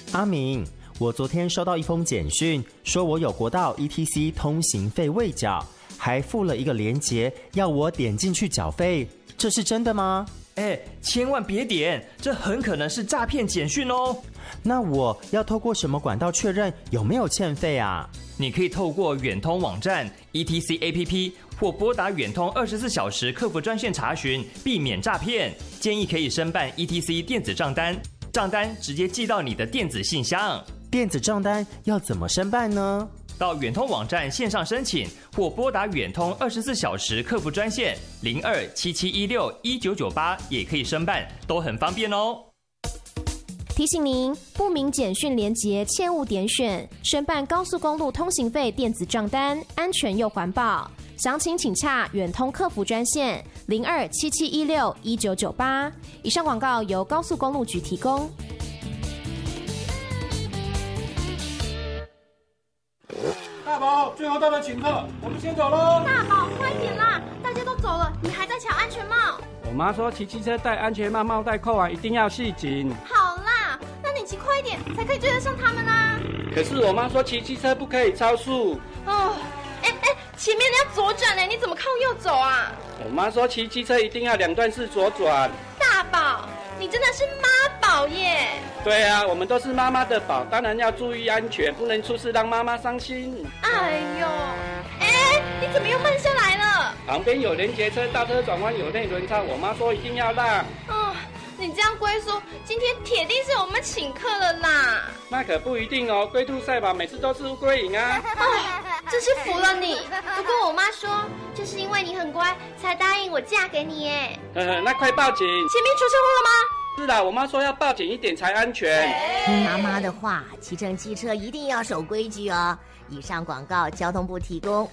阿明，我昨天收到一封简讯，说我有国道 ETC 通行费未缴，还附了一个连结，要我点进去缴费，这是真的吗？ 千万别点，这很可能是诈骗简讯哦。 那我要透过什么管道确认有没有欠费啊？ 你可以透过远通网站、ETC APP 或拨打远通24小时客服专线查询，避免诈骗。建议可以申办 ETC 电子账单，账单直接寄到你的电子信箱。 电子账单要怎么申办呢？ 到远通网站线上申请，或拨打远通24小时客服专线0277161998也可以申办，都很方便哦。 提醒您，不明简讯连结切勿点选。申办高速公路通行费电子账单，安全又环保。详情请洽远通客服专线0277161998。以上广告由高速公路局提供。 大宝，最后到了请客，我们先走喽。 大宝，快点啦！大家都走了，你还在抢安全帽。 我妈说骑机车戴安全帽，帽带扣完一定要系紧。 好啦，那你骑快一点，才可以追得上他们啊。 可是我妈说骑机车不可以超速。 哦，前面你要左转呢，你怎么靠右走啊？ 我妈说骑机车一定要2段式左转。 大宝，你真的是妈宝耶！ 对啊，我们都是妈妈的宝，当然要注意安全，不能出事让妈妈伤心。 哎呦，你怎么又慢下来了？ 旁边有连结车，大车转弯有内轮差，我妈说一定要让。 哦，你这样龟叔，今天铁定是我们请客了啦。 那可不一定哦，龟兔赛跑每次都是乌龟赢啊。 真是服了你。不过我妈说，就是因为你很乖，才答应我嫁给你耶。 那快报警！前面出车祸了吗？ 是啦，我妈说要报警一点才安全。 听妈妈的话，骑乘机车一定要守规矩哦。以上广告交通部提供。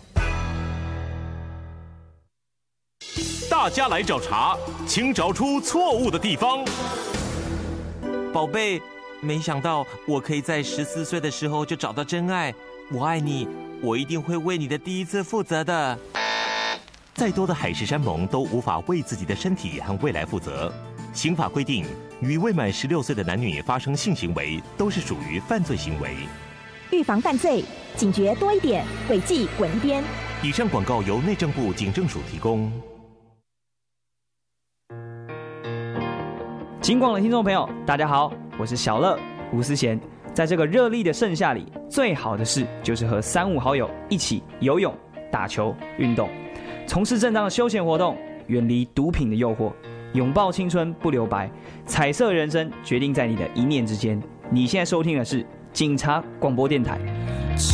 大家来找茬，请找出错误的地方。 宝贝，没想到我可以在14岁的时候就找到真爱。我爱你，我一定会为你的第一次负责的。 再多的海誓山盟都无法为自己的身体和未来负责。刑法规定，与未满16岁的男女发生性行为都是属于犯罪行为。 预防犯罪，警觉多一点，违纪滚一边。 以上广告由内政部警政署提供。 警广的听众朋友，大家好，我是小乐吴思贤。在这个热力的盛夏里，最好的事就是和3、5好友一起游泳、打球、运动，从事正当的休闲活动，远离毒品的诱惑，拥抱青春不留白，彩色人生决定在你的一念之间。你现在收听的是警察广播电台。